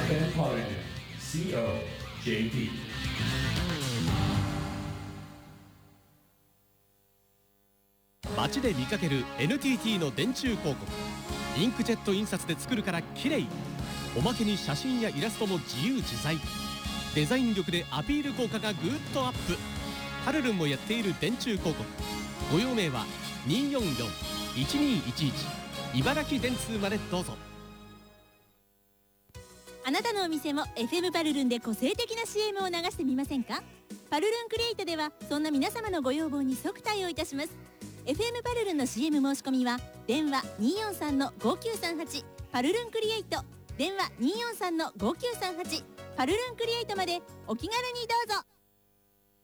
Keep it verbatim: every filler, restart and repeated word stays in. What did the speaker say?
Japan Polygon シーオージェーピー。 街で見かける エヌティーティー の電柱広告。インクジェット印刷で作るから綺麗。おまけに写真やイラストも自由自在。デザイン力でアピール効果がぐっとアップ。パルルンもやっている電柱広告。ご用命はにーよんよん いちにーいちいち茨城電通までどうぞ。 あなたのお店も エフエム パルルンで個性的な シーエム を流してみませんか？パルルンクリエイトではそんな皆様のご要望に即対応いたします。 エフエム パルルンの シーエム 申し込みは電話 にーよんさんのごきゅうさんはち パルルンクリエイト、電話 にーよんさんのごきゅうさんはち パルルンクリエイトまでお気軽にどうぞ。